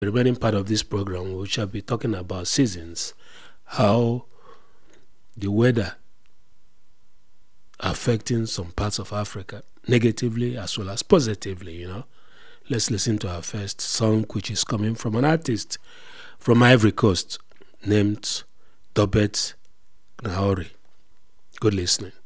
The remaining part of this program, we shall be talking about seasons, how the weather affecting some parts of Africa negatively as well as positively, Let's listen to our first song, which is coming from an artist from Ivory Coast named Tobet Naori. Good listening.